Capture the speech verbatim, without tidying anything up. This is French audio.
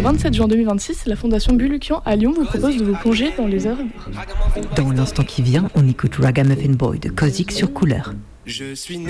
vingt-sept juin deux mille vingt-six, la Fondation Bulukian à Lyon vous propose de vous plonger dans les œuvres. Dans l'instant qui vient, on écoute Ragamuffin Boy de Kozik sur Couleur. Je suis né